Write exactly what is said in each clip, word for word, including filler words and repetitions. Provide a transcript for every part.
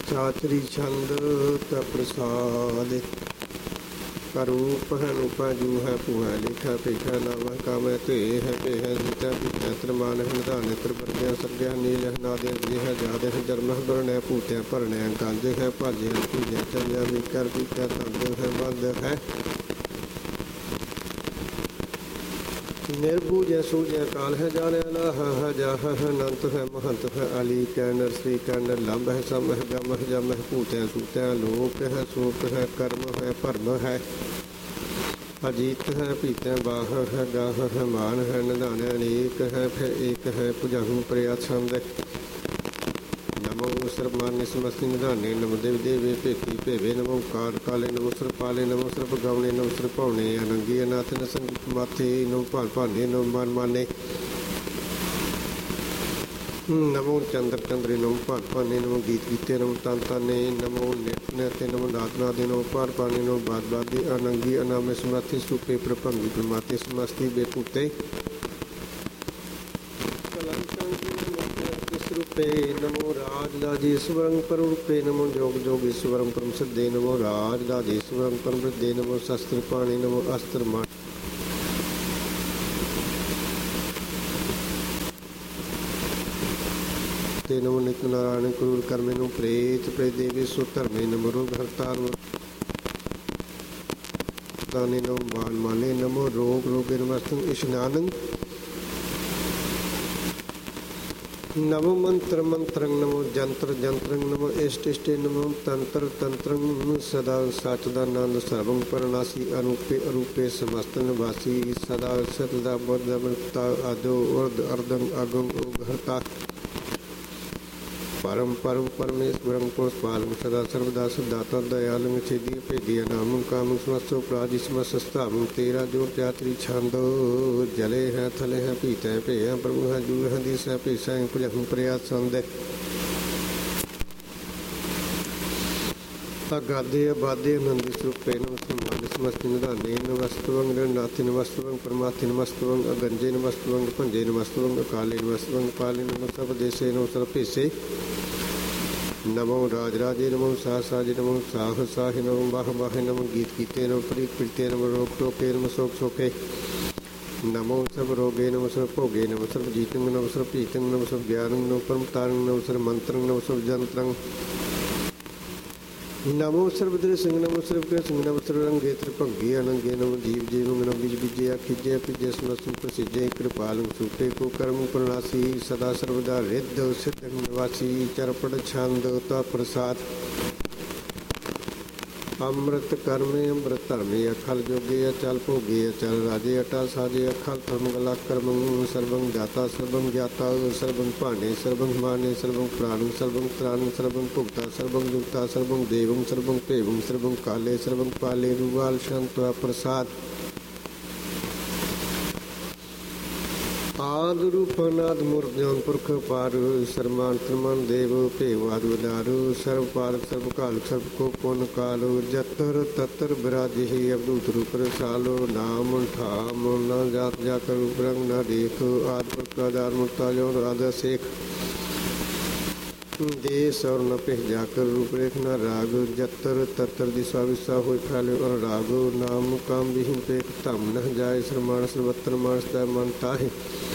ਚਾਤਰੀ ਛੰਦ ਤ ਪ੍ਰਸਾਦ ਕਰੂਪ ਹੈ ਰੂਪਾ ਜੂ ਹੈ ਭੂਆ ਲਿਖਾ ਪੇਖਾ ਨਾਮ ਕਾਮੈ ਤੇ ਹੈ ਤੇ ਹੈ ਨੀਤਾ ਪਿਤਾ ਤਰਮਾਨ ਹੈ ਨਿਧਾਨ ਤਰ ਵਰਗਿਆ ਸੱਗਿਆ ਨੀਲ ਹੈ ਨਾਦੇ ਜੀ ਹੈ ਜਾਦੇ ਹੈ ਜਰਮ ਬਰਨੈ ਭੂਤਿਆ ਭਰਨੈ ਕੰਜ ਹੈ ਭਾਜਿਆ ਪੂਜਿਆ ਚੰਜਾ ਵਿਕਾਰ ਪਿਤਾ ਤੰਦ ਹੈ ਬੰਦ ਹੈ ਨਿਰਭੂ ਜੈ ਸੂ ਜੈ ਕਾਲ ਹੈ ਜਾਣਿਆ ਲਾਹ ਹੈ ਜਾਹ ਹੈ ਅਨੰਤ ਹੈ ਮਹੰਤ ਹੈ ਅਲੀ ਕੈ ਨਰਸੀ ਕੈ ਨਿਰਲੰਭ ਹੈ ਸਮ ਹੈ ਗਮ ਹੈ ਜਮ ਹੈ ਭੂਤਿਆ ਸੂਤਿਆ ਲੋਕ ਹੈ ਸੂਕ ਹੈ ਕਰਮ ਹੈ ਭਰਮ ਹੈ ਅਜੀਤ ਹੈ ਪੀਤੈ ਬਾਹ ਹੈ ਗਾਹ ਹੈ ਮਾਨ ਹੈ ਨਿਧਾਨ ਅਨੇਕ ਹੈ ਫਿਰ ਏਕ ਹੈ ਭੁਜੰਗ ਪ੍ਰਿਆ ਛੰਦ ਨਮੋ ਸਰਮਾਨ ਸਮਸਤੀ ਨਿਧਾਨੇ ਨਮੋ ਦੇਵ ਦੇਵੇ ਭੇਤੀ ਭੇਵੇ ਨਮੋ ਕਾਰ ਕਾਲੇ ਨਮੋ ਸਰ ਪਾਲੇ ਨਮੋ ਸਰ ਭਗਾਉਣੇ ਨਮੋ ਸਰ ਭਾਉਣੇ ਅਨੰਗੀ ਅਨਾਥ ਨਸੰਗ ਮਾਥੇ ਨਮੋ ਭਾਲ ਭਾਨੇ ਨਮੋ ਮਨ ਮਾਨੇ ਨਮੋ ਚੰਦਰ ਚੰਦਰੇ ਨਮੋ ਭਾਲ ਭਾਨੇ ਨਮੋ ਗੀਤ ਗੀਤੇ ਨਮੋ ਤਨ ਤਾਨੇ ਨਮੋ ਨਿਤ ਨਿਤੇ ਨਮੋ ਨਾਤਨਾ ਦੇ ਨਮੋ ਪਾਰ ਪਾਣੇ ਨਮੋ ਬਾਦ ਬਾਦੀ ਅਨੰਗੀ ਅਨਾਮੇ ਸਮਰਥੀ ਸੁਪੇ ਪ੍ਰਭੰਗੀ ਪ੍ਰਮਾਤੇ ਸਮਸਤੀ ਬੇਪੂਤੇ ਰੂਪੇ ਨਮੋ ਰਾਜ ਰਾਜੇ ਈਸ਼ਵਰੰ ਪਰਮ ਰੂਪੇ ਨਮੋ ਜੋਗ ਜੋਗ ਈਸ਼ਵਰੰ ਪਰਮ ਸਿੱਧੇ ਨਮੋ ਰਾਜ ਰਾਜੇ ਈਸ਼ਵਰੰ ਪਰਮ ਸਿੱਧੇ ਨਮੋ ਸ਼ਸਤਰ ਪਾਣੀ ਨਮੋ ਅਸਤਰ ਮਾਣ ਤੇ ਨਮੋ ਨਿਤ ਨਾਰਾਇਣ ਕਰੂਰ ਕਰਮੇ ਨੂੰ ਪ੍ਰੇਤ ਪ੍ਰੇਤ ਦੇਵੇ ਸੋ ਧਰਮੇ ਨਮੋ ਰੋਗ ਹਰਤਾਰ ਤਾਨੇ ਨਮੋ ਮਾਨ ਮਾਨੇ ਨਮੋ ਰੋਗ ਰੋਗੇ ਨਮਸਤੰ ਇਸ਼ਨਾਨੰ ਨਮੋ ਮੰਤਰ ਮੰਤਰੰ ਨਮੋ ਜੰਤਰ ਜੰਤਰੰ ਨਮੋ ਇਸ਼ਟ ਇਸ਼ਟੇ ਨਮੋ ਤੰਤਰ ਤੰਤਰੰ ਸਦਾ ਸਚ ਦਾ ਆਨੰਦ ਸਰਵੰ ਪਰਨਾਸੀ ਅਨੂਪੇ ਅਰੂਪੇ ਸਮਸਤ ਨਿਵਾਸੀ ਸਦਾ ਸਤ ਦਾ ਬੁੱਧ ਅਮਰਤਾ ਆਦੋ ਉਰਦ ਅਰਦੰ ਅਗੰ ਉਗਹਰਤਾ ਪਰਮ ਪਰਮ ਪਰਮੇਸ਼ਵਰੰ ਪੁਰਸਪਾਲੰ ਸਦਾ ਸਰਵਦਾ ਸਦਾਤਾ ਦਇਆਲੰ ਛੇਦੀ ਭੇਦੀ ਨਾਮੰ ਕਾਮੰ ਸਮਸਤੋ ਪ੍ਰਾਜੀ ਸਮਸਤਾਵੰ ਤੇਰਾ ਜੋ ਚਾਤਰੀ ਛੰਦ ਜਲੇ ਹੈ ਥਲੇ ਹੈ ਪੀਤੈ ਭੇਆ ਪ੍ਰਭੂ ਹੈ ਜੂ ਹੈ ਦਿਸੈ ਭੇਸੈ ਭੁਜੰ ਪ੍ਰਿਆ ਸੰਦ ਅਗਾਦੇ ਆਬਾਦੇ ਆਨੰਦੀ ਸਰੂਪੇ ਨਮੋ ਸਮਾਨ ਸਮਸਤ ਨਿਧਾਨੇ ਨਮਸਤਵੰ ਨਾਥ ਨਮਸਤਵੰ ਪਰਮਾਤਿ ਨਮਸਤਵੰ ਅਗੰਜੇ ਨਮਸਤਵੰ ਭੰਜੇ ਨਮਸਤਵੰ ਅਕਾਲੇ ਨਮਸਤਵੰ ਪਾਲੇ ਨਮੋ ਸਭ ਦੇਸੇ ਨਮੋ ਸਰਬ ਭੇਸੇ ਨਮੋ ਰਾਜ ਰਾਜੇ ਨਮੋ ਸਾਹ ਸਾਜੇ ਨਮੋ ਸਾਹ ਸਾਹੇ ਨਮੋ ਬਾਹ ਬਾਹੇ ਨਮੋ ਗੀਤ ਗੀਤੇ ਨਮੋ ਪ੍ਰੀਤ ਪ੍ਰੀਤੇ ਨਮੋ ਰੋਕ ਟੋਕੇ ਨਮੋ ਸੋਕ ਸੋਕੇ ਨਮੋ ਸਭ ਰੋਗੇ ਨਮੋ ਸਭ ਭੋਗੇ ਨਮੋ ਸਭ ਜੀਤੰ ਨਮੋ ਸਭ ਪੀਤੰ ਨਮੋ ਸਭ ਗਿਆਨੰ ਨਮੋ ਪਰਮ ਤਾਰੰ ਨਮੋ ਸਭ ਮੰਤਰੰ ਨਮੋ ਸਭ ਜੰਤਰੰ ਨਮੋ ਸਰਬਦਰ ਸਿੰਘ ਨਮੋ ਸਰਬ ਕੇ ਸਿੰਘ ਨਮੋ ਸਰਬ ਰੰਗੇ ਤ੍ਰਿਭੰਗੀ ਅਨੰਗੇ ਨਮੋ ਜੀਵ ਜੀਵ ਨਮੋ ਬੀਜ ਬੀਜਿਆ ਖਿਜੇ ਪਿਜੇ ਸਮਸੁ ਪ੍ਰਸਿਜੇ ਕਿਰਪਾਲੰ ਸੁਪੇ ਕੋ ਕਰਮ ਪ੍ਰਣਾਸੀ ਸਦਾ ਸਰਬਦਾ ਰਿੱਧ ਸਿੱਧ ਨਿਵਾਸੀ ਚਰਪੜ ਛੰਦ ਤਾ ਪ੍ਰਸਾਦ ਅੰਮ੍ਰਿਤ ਕਰਮੇ ਅੰਮ੍ਰਿਤ ਧਰਮੇ ਅਖਲ ਜੋਗੇ ਅਚਲ ਭੋਗੇ ਅਚਲ ਰਾਜੇ ਅਟਾ ਸਾਜੇ ਅਖਲ ਧਰਮ ਗਲਾ ਕਰਮੰ ਸਰਬੰ ਜਾਤਾ ਸਰਬੰ ਗਿਆਤਾ ਸਰਬੰ ਭਾਣੇ ਸਰਬੰ ਮਾਨੇ ਸਰਬੰ ਪ੍ਰਾਣੰ ਸਰਬੰ ਤ੍ਰਾਣੰ ਸਰਬੰ ਭੁਗਤਾ ਸਰਬੰ ਜੁਗਤਾ ਸਰਬੰ ਦੇਵੰ ਸਰਬੰ ਭੇਵੰ ਸਰਬੰ ਕਾਲੇ ਸਰਬੰ ਪਾਲੇ ਰੂਵਾਲ ਸ਼ੰਤਵਾ ਪ੍ਰਸਾਦ ਆਦ ਰੂਪ ਨਾਦ ਮੂਰਤ ਜਨ ਪੁਰਖ ਪਾਰ ਸਰਮਾਨ ਸਰਮਨ ਦੇਵ ਭੇਵਾਦ ਵਦਾਰੂ ਸਰਬ ਪਾਲਕ ਸਰਬ ਕਾਲ ਸਰਬ ਕੋ ਪੁਨ ਕਾਲੋ ਜਤਰ ਤਤਰ ਬਿਰਾਜਿ ਅਵਧੂਤ ਰੂਪ ਰਸਾਲੋ ਨਾਮ ਠਾਮ ਨਾ ਜਾਤ ਜਾ ਕਰ ਰੂਪ ਰੰਗ ਨਾ ਦੇਖ ਆਦ ਪੁਰਖ ਆਧਾਰ ਮੁਕਤਾ ਜੋ ਰਾਧਾ ਸੇਖ ਦੇਸ ਔਰ ਨ ਪਹਿ ਜਾ ਕਰ ਰੂਪ ਰੇਖ ਨਾ ਰਾਗ ਜਤਰ ਤਤਰ ਦਿਸਾ ਵਿਸਾ ਹੋਇ ਫੈਲੇ ਔਰ ਰਾਗ ਨਾਮ ਕਾਮ ਵਿਹੀਨ ਪੇਖ ਧਮ ਨ ਜਾਏ ਸਰਮਾਨ ਸਰਬਤਰ ਮਾਨਸ ਤੈ ਮਨ ਤਾਹਿ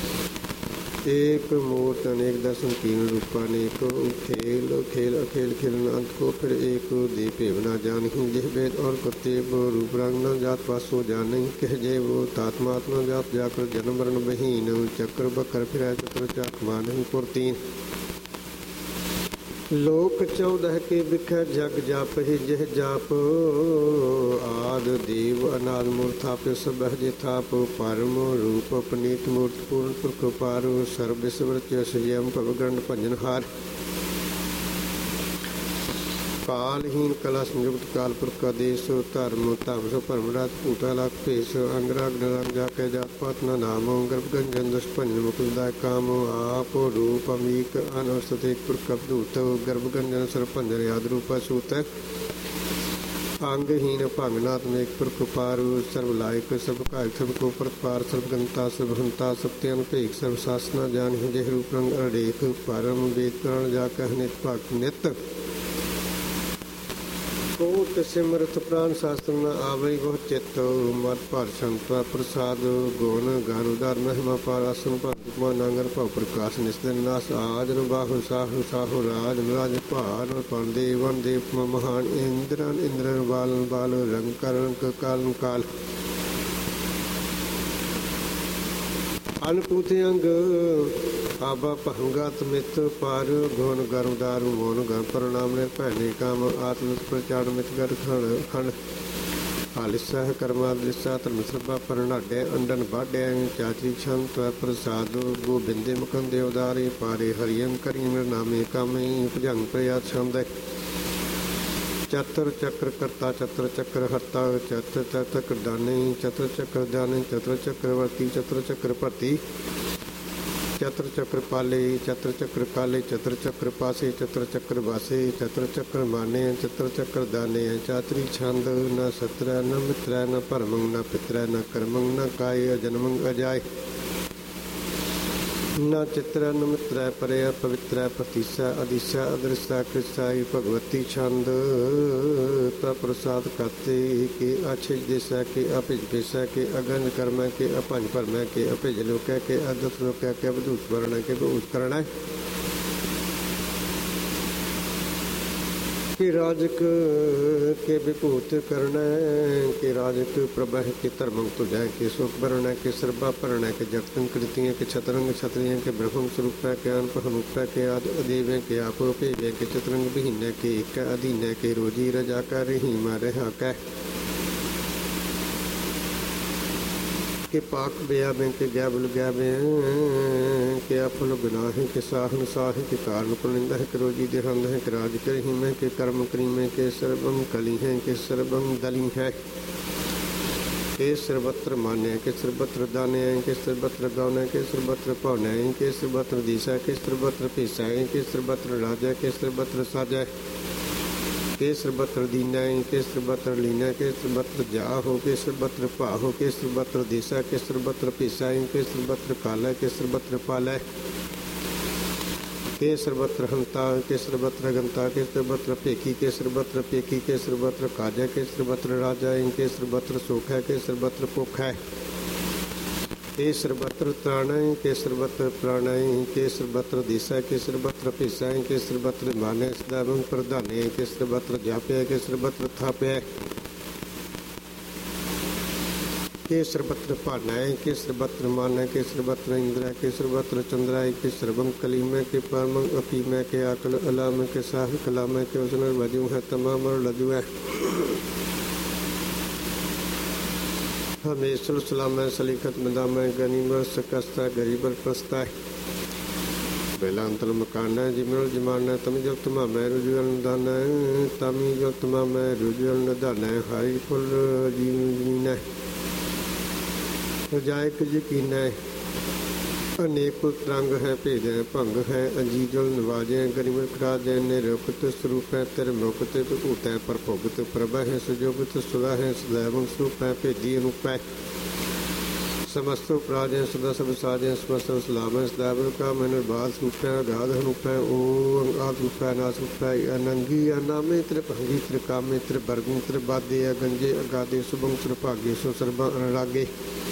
एक मूर्त अनेक दर्शन तीन रूपा अनेक खेल खेल अखेल खेलन अंत को फिर एक दे भेवना जान ही जिह वेद और कतेब रूप रंग न जात पासो जान कह जय वो तात्मात्मा जात जाकर जन्म मरण बहीन चक्र बकर फिर चक्र चाक मान पुरतीन लोक चौदह के बिख जग जाप ही जह जाप आद देव अनाद मूर्थाप सब जे थाप परम रूप अपनीत मूर्त पूर्ण पुरख पारो सर्व विस्वृत संयम पवगंड भंजनहार कालहीन कला संयुक्त काल पुरख आदेश धर्म तामस परमराज भूता लाख भेष अंगराग नरंग जाके जात पात न नाम गर्भगंजन दुष्ट भंजन मुकुलदाय काम आप रूप अमीक अनवस्थित पुरख अवधूत गर्भगंजन सरभंजन याद रूप सूत अंगहीन भंगनात्मेक पुरख पारु सर्व लायक सर्व कायक सर्व को प्रतपार सर्वगंता सर्वहंता सत्यान भेक सर्व शासना जान जह रूप रंग अड़ेख परम वेद करण जाकर नित भक्त नित ਕੋਟ ਸਿਮਰਤ ਪ੍ਰਾਨ ਸ਼ਾਸਤਰ ਨ ਆਵਈ ਬਹੁ ਚਿਤ ਮਤ ਭਰ ਸੰਤਵਾ ਪ੍ਰਸਾਦ ਗੁਣ ਗਨ ਉਦਾਰ ਮਹਿਮਾ ਪਾਰ ਆਸਨ ਭਗਤ ਮਾ ਨਾਗਰ ਭਉ ਪ੍ਰਕਾਸ਼ ਨਿਸਦਨ ਨਾਸ ਆਜਨ ਬਾਹੂ ਸਾਹੂ ਸਾਹੂ ਰਾਜ ਰਾਜ ਭਾਨ ਪੰਦੇ ਵਨ ਦੇਵ ਮਹਾਨ ਇੰਦਰਨ ਇੰਦਰਨ ਬਾਲਨ ਬਾਲ ਰੰਗ ਕਰੰਕ ਕਾਲਨ ਕਾਲ ਅਨਪੂਤੇ ਅੰਗ ਆਬਾ ਭੰਗਤ ਮਿਤ ਪਰ ਗੁਣ ਗਰਮਦਾਰ ਮੋਨ ਗਨ ਪ੍ਰਣਾਮ ਨੇ ਭੈਣੇ ਕਾਮ ਆਤਮ ਪ੍ਰਚਾਰ ਮਿਤ ਗਰ ਖਣ ਖੰਡ ਹਾਲਿਸਾ ਕਰਮਾ ਦ੍ਰਿਸ਼ਾ ਧਰਮ ਸਰਬਾ ਪਰਨਾਡੇ ਅੰਡਨ ਬਾਡੇ ਚਾਚੀ ਛੰਤ ਪ੍ਰਸਾਦ ਗੋਬਿੰਦੇ ਮੁਕੰ ਦੇਵਦਾਰੀ ਪਾਰੇ ਹਰੀਅੰ ਕਰੀ ਮੇਰ ਨਾਮੇ ਕਾਮੇ ਭਜੰਗ ਪ੍ਰਿਆ ਛੰਦ ਚਤੁਰ ਚੱਕਰ ਕਰਤਾ ਚਤੁਰ ਚੱਕਰ ਹਰਤਾ ਚਤੁਰ ਚੱਕਰ ਦਾਨੀ ਚਤੁਰ ਚੱਕਰ ਦਾਨੀ ਚਤੁਰ ਚੱਕਰਵਰਤੀ ਚਤੁਰ ਚੱਕਰ ਭਰਤੀ ਚਤੁਰ ਚੱਕਰ ਪਾਲੇ ਚਤੁਰ ਚੱਕਰ ਕਾਲੇ ਚਤੁਰ ਚੱਕਰ ਪਾਸੇ ਚਤੁਰ ਚੱਕਰ ਵਾਸੇ ਚਤੁਰ ਚੱਕਰ ਮਾਨੇ ਚਤੁਰ ਚੱਕਰ ਦਾਨੇ ਚਾਤਰੀ ਛੰਦ ਨ ਸਤਰੈ ਨ ਮਿਤਰੈ ਨ ਭਰਮੰ ਨ ਪਿਤਰੈ ਨ ਕਰਮੰ ਨ ਕਾਇ ਜਨਮੰ ਅਜਾਇ ਨਾ ਚਿਤਰੈ ਨ ਮਿਤਰੈ ਪਰਿਆ ਪਵਿੱਤਰੈ ਪ੍ਰਤੀਸਾ ਅਦੀਸਾ ਅਦ੍ਰਿਸ਼ਾ ਕ੍ਰਿਸਾਈ ਭਗਵਤੀ ਛੰਦ ਪ੍ਰਸਾਦ ਕਰਤੇ ਕੇ ਅਛਿ ਦਿਸੈ ਕੇ ਅਭਿਜ ਬੇਸੈ ਕੇ ਅਗਨ ਕਰਮੈ ਕੇ ਅਪੰਜ ਭਰਮੈ ਕੇ ਅਭਿਜ ਲੋਕੈ ਕੇ ਅਦਤ ਲੋਕੈ ਕੇ ਬਧੂਤ ਵਰਣੈ ਕੇ ਬਹੂਤ ਕਰਣੈ के राजक के विभूत करण के राजक प्रभह के धर्मं तुझै के सुख भरण के सर्बा भरण के जगतन कृतियाँ के छतरंग छतरियाँ के ब्रह्म स्वरूप के अनपहरूप के आदि अदेव के आप भेवे के चतरंग विहीन के एक अधीन के रोजी रजा का रहीम रहा कै के पाक बया में के गैबल गैबे के अफल गुनाह के साहन साह के कारण पुलिंद है के रोजी देहंद है के राज करही में के कर्म करीमे के सर्वं कली है के सर्वं दली है के सर्वत्र मान्य के सर्वत्र दाने के सर्वत्र गौन के सर्वत्र पौन के सर्वत्र दिशा के सर्वत्र पेशा के सर्वत्र राजा के सर्वत्र साजा के सर्वत्र दीना के सर्वत्र लीना के सर्वत्र जा हो के सर्वत्र पा हो के सर्वत्र दिशा के सर्वत्र पेशा के सर्वत्र काला के सर्वत्र पाला के सर्वत्र हंता के सर्वत्र गंता के सर्वत्र पेखी के सर्वत्र पेखी के सर्वत्र काजा के सर्वत्र राजा के सर्वत्र सुख है के सर्वत्र भुख है के सर्वत्र त्राणय के सर्वत्र प्राणय के सर्वत्र दिशा के सर्वत्र पेशा के सर्वत्र माने सदावं प्रधाने के सर्वत्र जाप्य के सर्वत्र थाप्य के सर्वत्र पानाय के सर्वत्र मानय के सर्वत्र इंद्र के सर्वत्र चंद्राय के सर्वं कलीमय के परमं अफीमय के आकल अलाम के साह कलामय के उसनर वजू है तमाम और लजू है हमेशा सलाम सलीखत मदाम गनीमर सकस्ता गरीबर प्रस्ता बेला अंतल मकान जिमल जमाना तम जब तमा मैं रुजुअल दान तमी जब तमा मैं रुजुअल दान हरि फुल जीव जीना रजायक यकीन अनेक तरंग है भेद है भंग है अजीजल नवाजे गरीब खराज है निरुक्त स्वरूप है तिर मुक्त भूत है परभुगत प्रभ है सुजोगत सुधा है सदैव स्वरूप है भेदी अनूप है समस्त उपराज है सदा सब साज है समस्त सलाम है सदैव का मैं निर्बाध स्वरूप है अगाध अनूप है ओम आद रूप है नास रूप है अनंगी अनामे त्रिभंगी त्रिकामे त्रिवर्गी त्रिबादे अगंजे अगाधे शुभं त्रिभागे सो सर्वा अनुरागे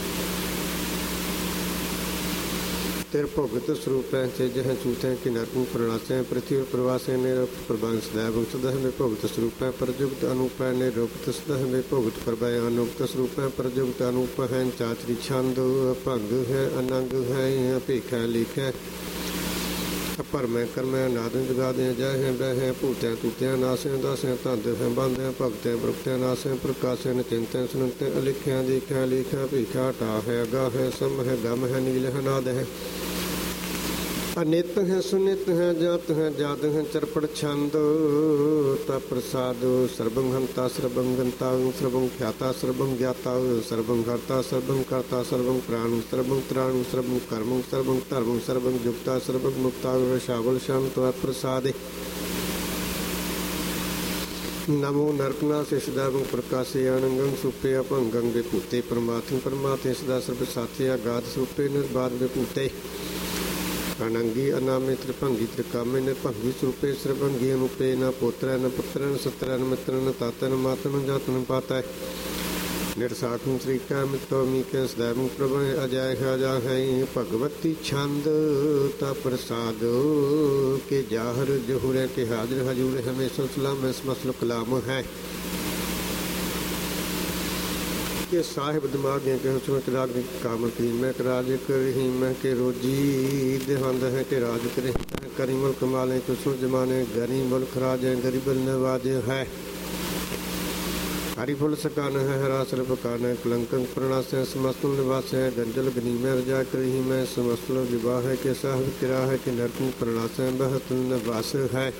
तिर भुगत स्वरूप है तेज है चूत है कि नरकू प्रणास है पृथ्वी और प्रवास है निरुक्त प्रभांग सदैव सदा है भुगत स्वरूप है प्रजुक्त अनूप है निरुक्त सदा है भुगत प्रभय अनुक्त स्वरूप है प्रजुक्त अनूप है चाचरी छंद भंग है अनंग है भेख है लिख है भरम है कर्म है नाद जगाद है जय है बह है भूत है तूत है नास है दस है धंद है बंद है भगत है प्रगट है नास है प्रकाश है निचिंत है सुनत है अलिख है देख है लिख है भीखा हटा है अगा है सम है गम है नील है नाद है अनित है सुनित है जात है जात है चरपड़ छंद प्रसाद सर्वं हंता सर्वं गंता सर्वं ख्याता सर्वं ज्ञाता सर्वं हर्ता सर्वं कर्ता सर्वं प्राण सर्वं त्राण सर्वं कर्म सर्वं धर्म सर्वं युक्ता सर्वं मुक्ता शावल शांत प्रसाद नमो नरकना से सदैव प्रकाशे अनंगं सुपे अपंगं विभूते परमात्म परमात्मे सदा सर्व साथे अगाध सुपे निर्बाध विभूते ਅਨੰਗੀ ਅਨਾਮੇ ਤ੍ਰਿਭੰਗੀ ਤ੍ਰਿਕਾਮੇ ਨਿਰਭੰਗੀ ਸਰੂਪੇ ਸਰਭੰਗੀ ਅਨੂਪੇ ਨ ਪੋਤਰੈ ਨ ਪੁੱਤਰੈ ਨ ਸਤਰੈ ਨ ਮਿਤਰੈ ਨ ਤਾਤੈ ਨ ਮਾਤੈ ਨ ਜਾਤੈ ਨ ਪਾਤੈ ਨਿਰਸਾਖੰ ਤ੍ਰਿਕੈ ਮਿਤੋ ਮੀਕੈ ਸਦੈਵੰ ਪ੍ਰਭੈ ਅਜੈ ਅਜਾ ਹੈ ਭਗਵਤੀ ਛੰਦ ਤਾ ਪ੍ਰਸਾਦ ਕੇ ਜਾਹਰ ਜਹੁਰੇ ਕੇ ਹਾਜ਼ਰ ਹਜੂਰ ਹਮੇਸ਼ਾ ਸਲਾਮ ਇਸ ਮਸਲ ਕਲਾਮ ਹੈ के साहिब दिमाग के उसमें राग कामल तीन में राज करही में के रोजी देहंद है के राज करे करी मुल्क माले कुसुम जमाने गरी मुल्क राज गरीब नवाज है हरि फुल सकान है हरासर पकान है कलंकन प्रणास है समस्तुल निवास है गंजल गनी में रजा करही में समस्तुल विवाह है के साहिब किरा है कि नरकुल प्रणास है बहतुल निवास है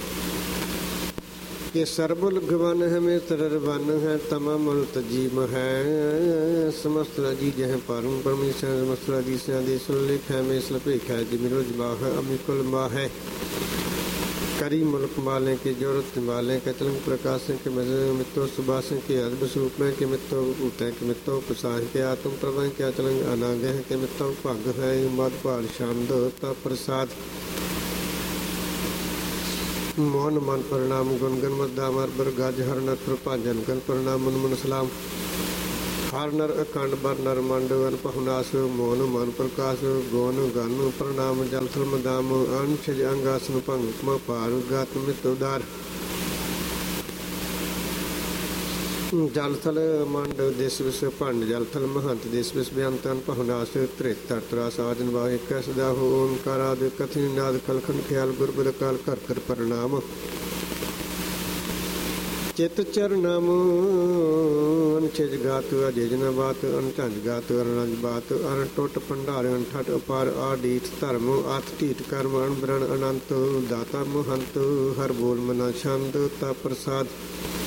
के सरबुल गवन है में तररवन है तमाम तजीम है समस्त अजीज है पारुण परमेश है समस्त अजीज से आदेश लिख है में सलपेख है जिमिरो जमा है अमिकुल माँ है करी मुल्क माले के जोरत माले के तलंग प्रकाश के मित्रो सुबास के अदब स्वरूप में के मित्रो भूत के मित्रो प्रसाह के आत्म प्रभा के अचलंग अनाग है के मित्रो भग है मधपाल शांद ता प्रसाद मौन मन प्रणाम गुणगन मदामर बर गज हर नर प्रभाजन गन प्रणाम मन मन सलाम हर नर अखंड बर नर मंड वन पहुनास मौन मन प्रकाश गौन गन प्रणाम जल थल मदाम अंश अंगासन भंग पार गत मित उदार जल थल मंड देश विश भंड जल थल महंत देश विश बेअंतन पहुनास त्रेता त्रास आजन वाहे कैसदा हो ओंकार आदि कथन नाद कलखन ख्याल गुरबुर काल कर कर प्रणाम चित चरनाम अनछिज गात अजेजना बात अनझंझ गात अरनज बात अरण टुट भंडार अनठट अपार आडीठ धर्म अथ ढीठ कर्म अनबरण अनंत दाता महंत हर बोल मना छंद ता प्रसाद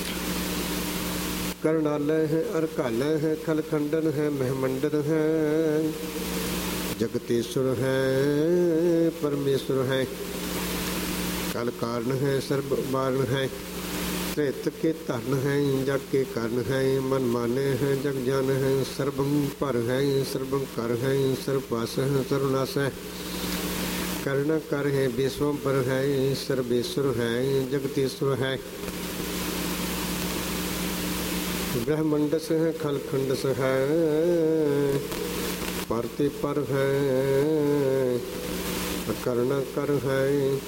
करणालय है अरकालय है खलखंडन है महमंडन है जगतेश्वर है परमेश्वर है कल कारण है सर्व बारण है त्रेत के धन है जग के कारण है मन माने है जग जान है सर्वं पर है सर्वं कर है सर्वपास है सर्वनाश है कर्ण कर है विश्वम पर है सर्वेश्वर है जगतेश्वर है ब्रह्मंडस है खलखंडस है परते पर है कर्ण कर है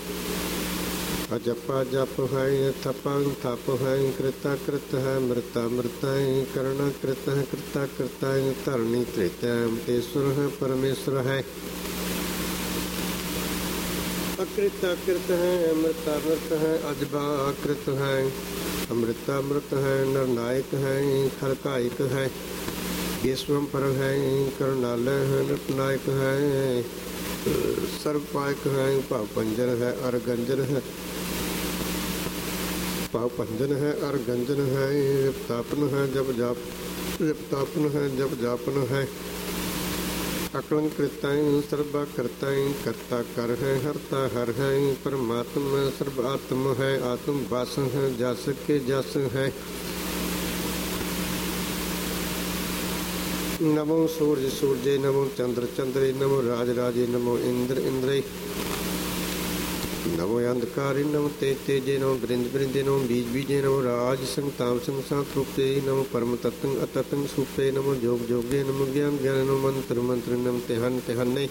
अजपा जप है थपा थप है कृता कृत है मृता मृत है कर्ण कृत है कृता कृता है धरणी त्रेता अमतेश्वर है परमेश्वर है अकृता कृत है मृता मृत है अजबा कृत है अमृतामृत है नरनायक है खलकायक है विश्वम पर है करणालय है नटनायक है सर्वपायक है भाव पंजन है अरगंजन है भाव पंजन है अरगंजन है रिपतापन है जब जाप रिपतापन है जब जापन है अकलंकृताएं सर्वा करताएं करता कर है हरता हर है परमात्मा सर्व आत्म है आत्म वास है जस के जस है नमो सूर्य सूर्य नमो चंद्र चंद्रे नमो राज राजे नमो इंद्र इंद्रे नमो अंधकारे नमो तेज तेजे नमो बृंद बृंदे नमो बीज बीजे नमो राज संताम संसात रूपे नमो परम तत्व अतत्व सूपे नमो जोग जोगे नमो ज्ञान ज्ञान नमो मंत्र मंत्र नमो तिहन तिहने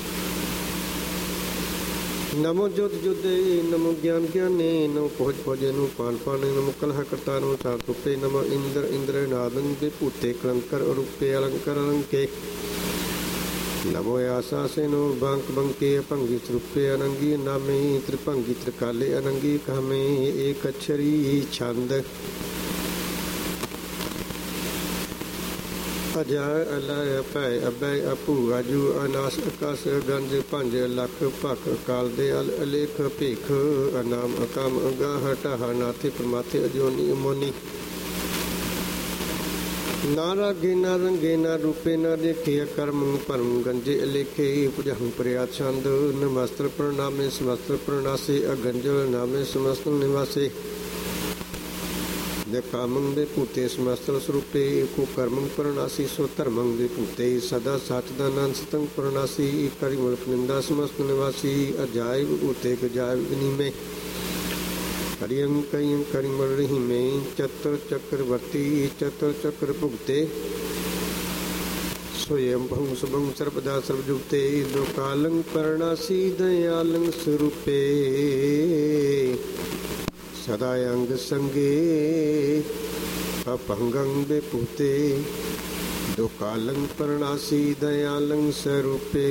नमो जुद जुदे नमो ज्ञान ज्ञाने नमो पहुज पहुजे नमो पान पाने नमो कलह करता नमो सात रूपे नमो इंद्र इंद्र नादन के भूते कलंकर रूपे अलंकर अलंके नमो आशा से नो बंक बंके भंगी त्रुपे अनंगी नामे त्रिभंगी त्रिकाले अनंगी कहमे एक अक्षरी छंद अजय अलय भय अभय अपू अजू अनास अकाश गंज पंज लख भख काल दे अल अलेख भेख अनाम अकाम अगाह ढाह नाथे परमाथे अजोनी मोनी ना रागे ना रंगे ना रूपे ना देखे कर्म परम गंजे अलेखे पुजहं प्रया छंद नमस्त्र प्रणामे समस्त्र प्रणासे अगंजल नामे समस्त निवासे ਜ ਕਾਮੰ ਵਿਭੂਤੇ ਸਮਸਤਰ ਸਰੂਪੇ ਏਕੋ ਕਰਮੰ ਪਰਨਾਸੀ ਸੋ ਧਰਮੰ ਵਿਭੂਤੇ ਸਦਾ ਸਚਦਾਨੰਦ ਸਤੰ ਪਰਨਾਸੀ ਕਰਿ ਮੁਲਕ ਨਿੰਦਾ ਸਮਸਤ ਨਿਵਾਸੀ ਅਜਾਇ ਵਿਭੂਤੇ ਗਜਾਇ ਵਿਗਨੀਮੇ ਹਰਿਅੰ ਕਇੰ ਕਰਿ ਮਰ ਰਹੀਮੇ ਚਤੁਰ ਚੱਕਰਵਰਤੀ ਚਤੁਰ ਚੱਕਰ ਭੁਗਤੇ ਸੋਯੰ ਭੰ ਸੁਭੰ ਸਰਬਦਾ ਸਰਬਜੁਗਤੇ ਦੋ ਕਾਲੰ ਪਰਨਾਸੀ ਦਇਆਲੰ ਸਰੂਪੇ ਸਦਾ ਅੰਗ ਸੰਗੇ ਅਪੰਗੰ ਵਿਭੂਤੇ ਦੋ ਕਾਲੰ ਪਰਨਾਸੀ ਦਇਆਲੰ ਸਰੂਪੇ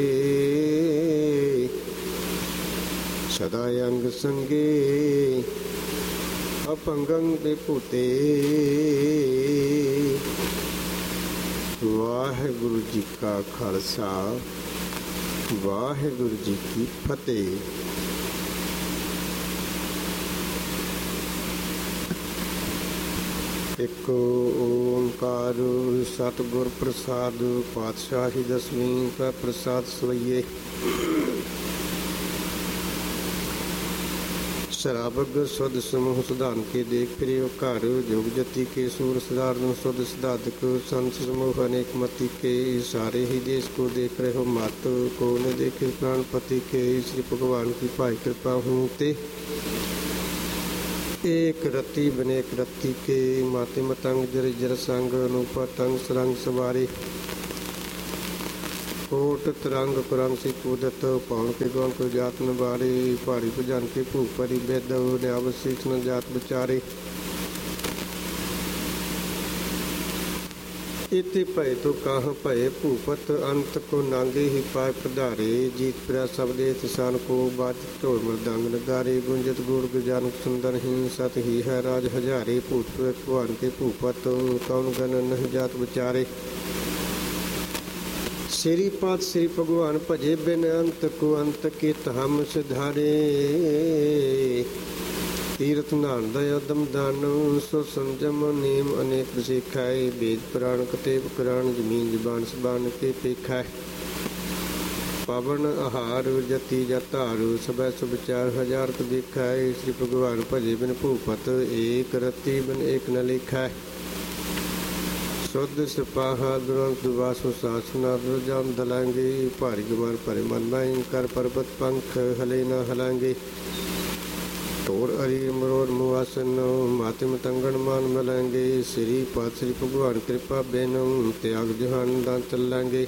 ਸਦਾ ਅੰਗ ਸੰਗੇ ਅਪੰਗੰ ਵਿਭੂਤੇ। ਵਾਹਿਗੁਰੂ ਜੀ ਕਾ ਖਾਲਸਾ ਵਾਹਿਗੁਰੂ ਜੀ ਕੀ ਫਤਿਹ। ਇੱਕ ਓੰਕਾਰ ਸਤਿਗੁਰ ਪ੍ਰਸਾਦ ਪਾਤਸ਼ਾਹੀ ਦਸਵੀਂ ਕਾ ਪ੍ਰਸਾਦ ਸਵਈਏ। शराबग सुध समूह सुधान के देख फिरे घर जोग जति के सूर सधारण सुध सिद्धार्थक संत समूह अनेक मति के सारे ही देश को देख रहे हो मत को न देखे प्राणपति के श्री भगवान की भाई कृपा हूँ ते एक रति बनेक रति के माते मतंग जर जर संग अनुपतंग सरंग सवारे कोट तरंग कुरंग सी कूदत पौन के गौन को जात न बारे भारी भुजान के भूख परी बेद न्यावशीष न जात बचारे इति भय तो कहाँ भय भूपत अंत को नांगे ही पाए पधारे जीत प्रिया सब दे तिसान को बाज ढोल मृदंग नगारे गुंजत गुड़ गजान सुंदर ही सत ही है राज हजारे भूत भगवान के भूपत कौन गण नहीं जात बचारे श्री पात श्री भगवान भजे बिन अंत को अंत के हम सिधारे तीर्थ नान दम दान सो संजम नेम अनेक सिखाए वेद पुराण कतेब कुरान जमीन जबान सबान के पेखाए पावन आहार जति जतारू सब सुभ चार हजार को दिखाए श्री भगवान भजे बिन भूपत एक रति बिन एक न लिखाए शुद्ध सिपाहा दुरंत दुवासो सासना दुर्जान दलांगे भारी गुमान भरे मन माइन कर पर्वत पंख हले न हलांगे तोड़ अरि मरोड़ मुआसन माते मतंगण मान मलांगे श्री पात श्री भगवान कृपा बेनो त्याग जहान दान चलांगे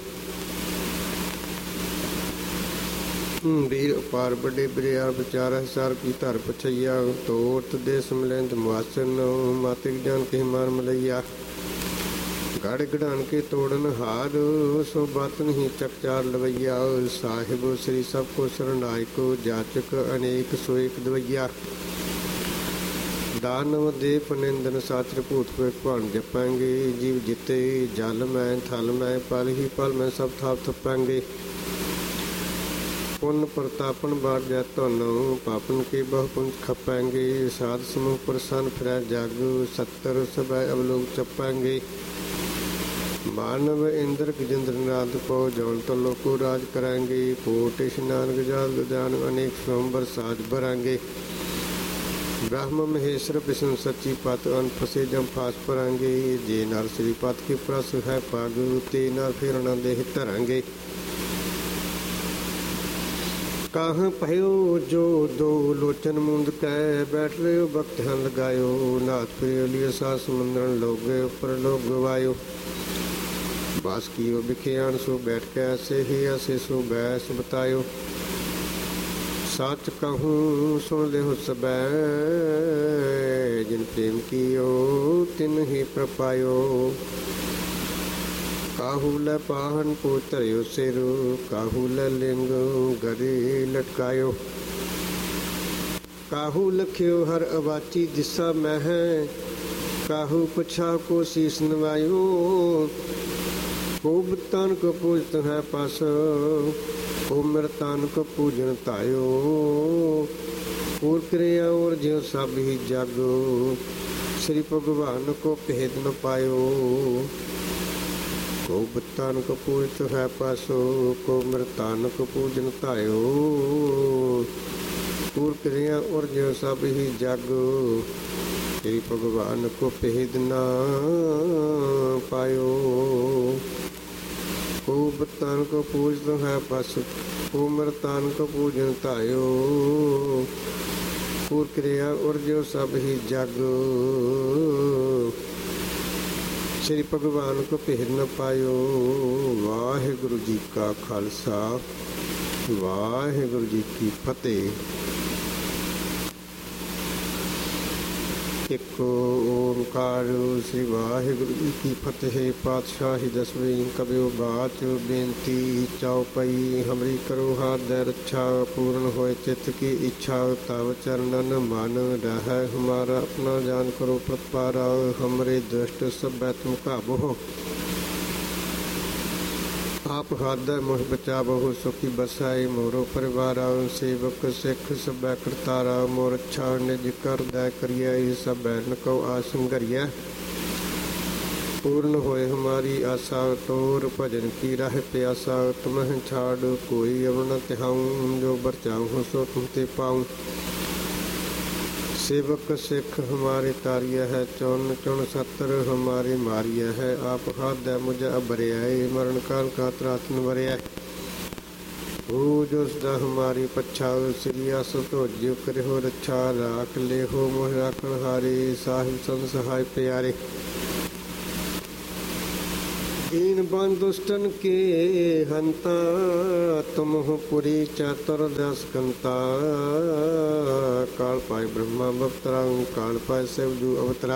वीर अपार बड़े बरिया विचार सार की धर पछैया तोत देश मिलेंद मुआसन माते जान के मान मलैया गढ़ गढ़ान के तोड़न हार सो बात नहीं चकचार लवैया साहिब श्री सबको शरणायक जाचक अनेक सो एक दवैया दानव दे पनिंदन साचर भूत भगवान जपाएंगे जीव जिते जल मैं थल मैं पल ही पल में सब थाप थपाएंगे पुन प्रतापन बार जै धन पापन के बहु पुंज खपाएंगे साध समूह प्रसन्न फिर जग सत्तर सब अवलोक चपाएंगे मानव इंद्र गजेंद्र नाथ को जौन तो लोको राज कराएंगे कोट स्नान गजाल गजान अनेक स्वयंवर साज भरांगे ब्रह्म महेश्वर विष्णु सच्ची पत अन फसे जम फास परांगे जे नर श्री पत के प्रस है पग ते नर फिर न देह धरांगे कहाँ भयो जो दो लोचन मुंद कै बैठ रहे हो भक्त हन लगायो नाथ प्रिय लियो सास मंदन लोग ऊपर लोग गवायो बास कियो बिखियान सो बैठ के ऐसे ही ऐसे सो बैस बतायो सच कहूँ सुन ले हो सब जिन प्रेम कियो तिन ही प्रपायो काहू ल पाहन को तरयो सिर काहू ल लिंग गरे लटकायो काहू लख्यो हर अवाची दिशा मह काहू पछा को शीस नवायो खूब तन को पूजत है पास उम्र तन को पूजन तायो और क्रिया और ज्यो सब ही जागो श्री भगवान को भेद न पायो खूब तन को पूजत है पासो को मृतान को पूजन तायो और क्रिया और ज्यो सब ही जागो श्री भगवान को भेद ना पायो। खूब तन को पूजत है बस, उमर तन को पूजन तायो। पूर क्रिया उर्जो सब ही जग, श्री भगवान को भेद न पायो। वाहिगुरु जी का खालसा, वाहिगुरु जी की फतेह। एक ओंकार श्री वाहिगुरु जी की फतेह। पातशाही दसवीं कबियो बात बेनती चौपई। हमरी करो हाथ दे रक्षा, पूर्ण होए चित्त की इच्छा। तव चरणन मन रह हमारा, अपना जान करो प्रतपारा। हमरे दुष्ट सब तुम काबो, आप हाथ मुह बचाबो। सुखी बसाई मोरो परिवार, सेवक सिख सब करतारा। मोर अच्छा निज कर दै करिए, सब बैन को आसंगरिया। पूर्ण होए हमारी आशा, तोर भजन की राह प्यासा। तुम्हें छाड़ कोई अवन तिहाऊं, जो बरचाऊँ सो तुम ते पाऊँ। सेवक सिख हमारे तारिया है, चौन चुन सत्तर हमारे मारिया है। आप हाथ दे मुझे अबरियाए, मरण काल का त्रातन वरिया। हो जो सदा हमारी पछाओ, श्री आस तो ज्यो करे हो रक्षा। राख ले हो मोह राखण हारे, साहिब संग सहाय प्यारे। दीन बन दुष्टन के हंता, तुम हो पुरी चातुर दस कंता। काल पाए ब्रह्मा अवतरा, काल पाए शिवजू अवतरा।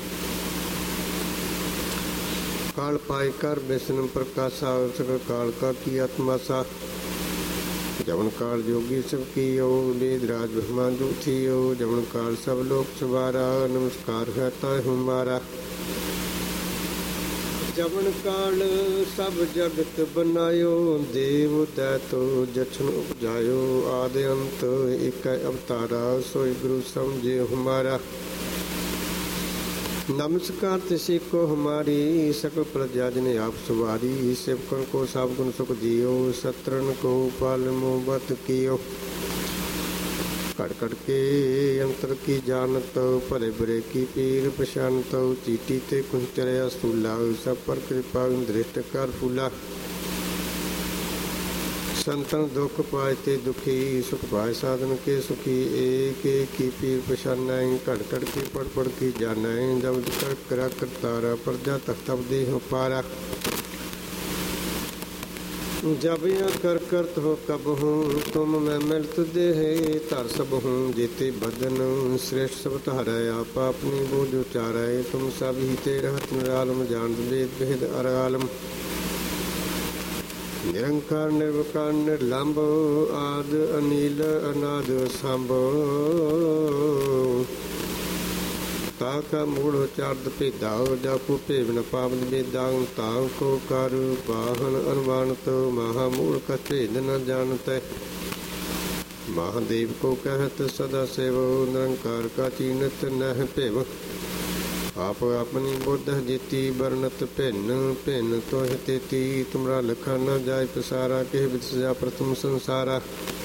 काल पाए कर विष्णु प्रकाशा, सकल काल का की आत्मासा। जवन काल जोगी सब कियो, वेद राज ब्रह्मा जो थियो। जवन काल सब लोक सवारा, नमस्कार है ताय हमारा। जवन काल सब जगत बनायो, देव दैतो जछन उपजायो। आदि अंत एक अवतारा, सोई गुरु समझे हमारा। नमस्कार तिसी को हमारी, सकल प्रजा जिने आप सवारी। सेवकन को सब गुण सुख दियो, शत्रन को पाल मोहब्बत कियो। कट कट के अंतर की जानत, भले बुरे की पीर पशानत। चीटी ते कुंचरया स्थूला, सब पर कृपा दृष्ट कर फूला। संतन दुख पाए ते दुखी, सुख पाए साधन के सुखी। एक एक की पीर पशानाई, कट कट की पढ़ पढ़ की जानाई। जब कर करा करतारा, प्रजा तक तब देह पारा। जब या कर करत हो कब हूँ, तुम मैं मिलत देह धर सब हूँ। जेते बदन श्रेष्ठ सब तारै, आप अपनी बोझ उचारै। तुम सब ही ते रहत निरालम, जानत वेद भेद अरालम। निरंकार निर्विकार निर्लंब, आद अनिल अनाद सांभ। ताका मूढ़ चार्द भेदाओ, जाको भेव न पावन बेदांग। ताको कर वाहन अनुमानत, महामूढ़ का भेद न जानत। महादेव को कहत सदा सेव, निरंकार का चीनत नह भेव। आप अपनी बुद्ध जीती, बरनत भिन्न भिन्न तोह तेती। तुमरा लखा न जाय पसारा, केह बित सजा प्रथम संसारा।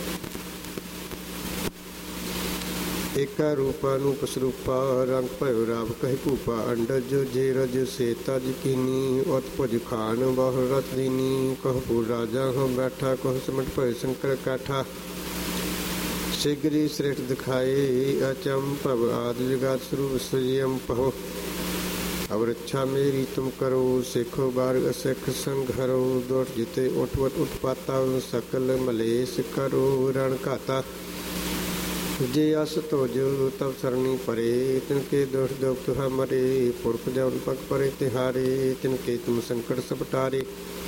एका रूपा रूप स्वरूपा, रंग भयो राव कह भूपा। अंडज जे रज से तज कीनी, उत्पज खान बहु रत दीनी। कहपुर राजा हो बैठा, कह सिमट भयो शंकर काठा। शीघ्री श्रेष्ठ दिखाए अचम भव, आदि जगत स्वरूप स्वयं पहो। अब रक्षा मेरी तुम करो, सिखो बार असिख संघरो। दोट जिते उठवत उत्पाता, सकल मलेश करो रण घाता। जे अस तोज तब सरणी परे, तिनके दोष दोख तुह मरे। पुरख जवन पग परे तिहारे, तिनके तुम संकट सब टारे।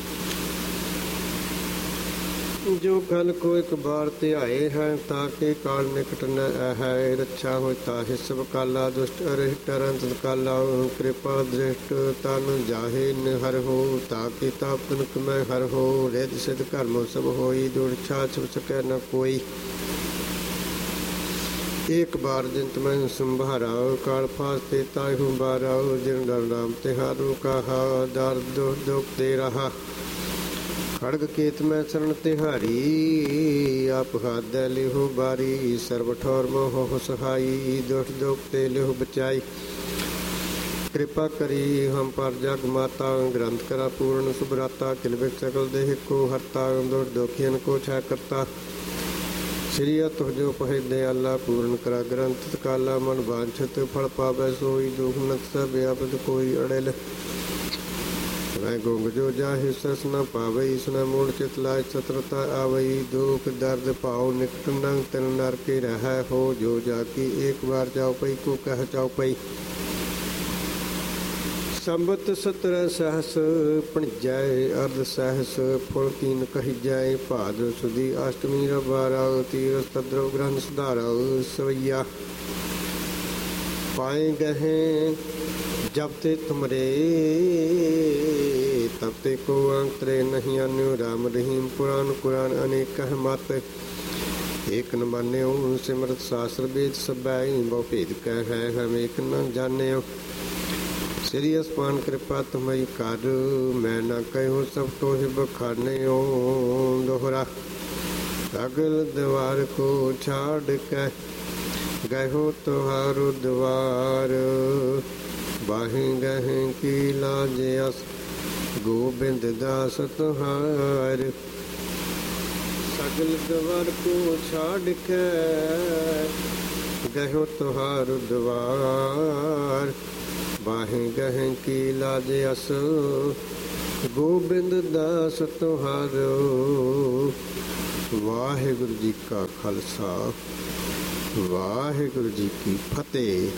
जो कल को एक बार त्याए है, ताके काल निकट न है। रक्षा हो ताहि सब काला, दुष्ट अरिष्ट अरंत काला। कृपा दृष्ट तन जाहे निहर हो, ताके ताप तनक में हर हो। रिद सिद्ध कर्म सब होई, दुर्छा छुप सकै न कोई। एक बार जिन तुम्हें संभारा, काल फास्ते ताहू बारा। जिन डर नाम तिहारू कहा, दर्द दुख दे रहा। खड़ग केत में शरण तिहारी, आप हाथ दे लिहो बारी। सर्व ठौर मोह सहाई, दुष्ट दुख ते लिहो बचाई। कृपा करी हम पर जग माता, ग्रंथ करा पूर्ण सुभराता। किल बिक सकल देह को हरता, दुष्ट दोखियन को छाय करता। श्री तुह जो पहे दयाला, पूर्ण करा ग्रंथ काला। मन वांछित फल पावै सोई, दुख नत सब आपद कोई अड़ेल। वह गुंग जो जाहि सरस न पावई, सुन मूढ़ चित लाय सत्रता आवई। दुख दर्द पाओ निकट नंग, तिन नर के रह हो। जो जाकी एक बार जाओ पई, को कह जाओ पई। संबत सत्रह सहस पणिजय, अर्ध सहस फुल तीन कही जाय। भाद्र सुदी अष्टमी रबारा, तीरस तद्रव ग्रहण सुधारा। सवैया पाए गहे जब ते तुमरे, तब ते को अंतरे नहीं अन्यो। राम रहीम पुराण कुरान अनेक कह मत, एक न मान्यो। सिमरत शास्त्र वेद सबैई, बहु भेद कह है हम एक न जान्यो। श्री अस्पान कृपा तुम्हारी कर, मैं न कहो सब तोहि बखान्यो। दोहरा अगल द्वार को छाड़ के, गहो तुहारो द्वार। बाहि गहे की लाज अस, गोबिंद दास तुहार। सगल द्वार को छाड़ के, गहो तुहारो द्वार। बाहें गहें की लाज अस, गोबिंद दास तुहारो। वाहिगुरु जी का खालसा, वाहिगुरु जी की फतेह।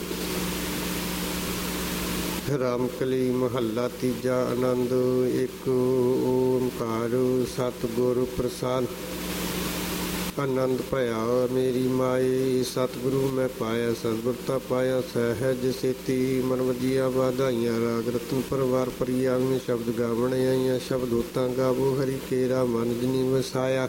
रामकली महला तीजा आनंद। एक ओंकार सतगुरु प्रसाद। आनंद भया मेरी माए, सतगुरु मैं पाया। सतगुरता पाया सहज सेती, मन वजिया वाधाइयां। राग रतन परवार परिया, शब्द गावण आईया। शब्द होता गावो हरि केरा, मन जिनी वसाया।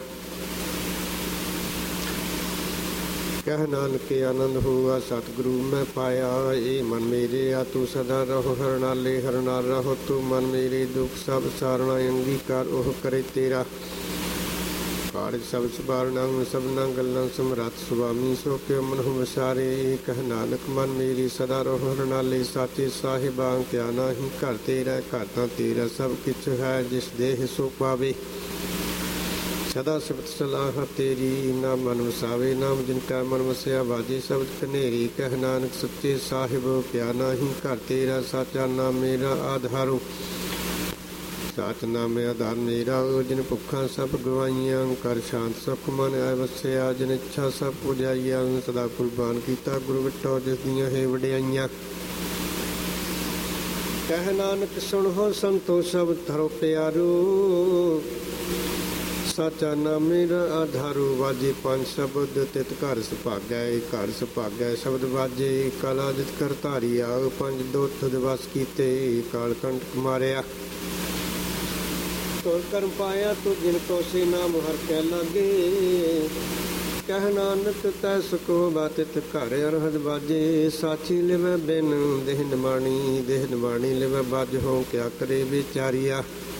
कह नानक आनंद हुआ, सतगुरु मैं पाया। ए मन मेरे आ तू सदा रहो, हर नाले हर नाल रहो। तू मन मेरे दुख सब सारना, अंगीकार ओह करे तेरा। कारज सब सुबारना, सबना गल्लां समरथ। सुआमी सो के मन विसारे, कह नानक मन मेरी सदा रहो। हर नाले साचे साहिबा, क्या नाही घर तेरा। घर तां तेरा सब किछ है, जिस देह सो पावे। सदा सिफत सलाह तेरी, ना मन वसावे। नाम जिनका मन वसया, बाजे शब्द कनेरी। कह नानक सच्चे साहिब, क्या नाही घर तेरा। साचा नाम मेरा आधारो, साच नाम आधार मेरा। जिन भुखा सब गवाइयां, कर शांत सुख मन आए वसया। जिन इच्छा सब पुजाइयां, सदा कुर्बान कीता गुरु विटो। जिस दियां है वडियाइयां। कह नानक सुनो संतो सब धरो प्यारो। साचा नाम मेरा आधारो, वाजे पंज शब्द तित घर सुभागै। घर सुभागै शब्द वाजे, काला जित कर धारिया। पंज दोथ दिवस कीते, काल कंटक मारिया। तो कर्म पाया तो जिनको से नाम हर कै लागे। कह नानक तैस को बातित घर अरहद बाजे। साची लिवै बिन देह निमाणी, देह निमाणी लिवै बाज हो। क्या करे बेचारिया,